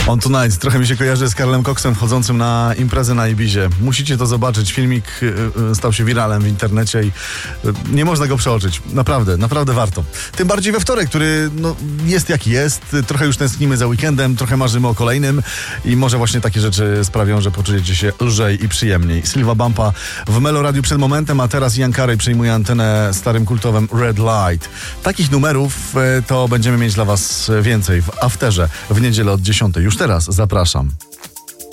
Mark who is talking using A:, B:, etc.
A: On Tonight trochę mi się kojarzy z Karlem Coxem wchodzącym na imprezę na Ibizie. Musicie to zobaczyć. Filmik stał się wiralem w internecie i nie można go przeoczyć. Naprawdę warto. Tym bardziej we wtorek, który jest jaki jest. Trochę już tęsknimy za weekendem, trochę marzymy o kolejnym i może właśnie takie rzeczy sprawią, że poczujecie się lżej i przyjemniej. Silva Bumpa w Melo Radiu przed momentem, a teraz Ian Carey przejmuje antenę starym kultowym Red Light. Takich numerów to będziemy mieć dla was więcej w Afterze w niedzielę od 10. Już teraz zapraszam.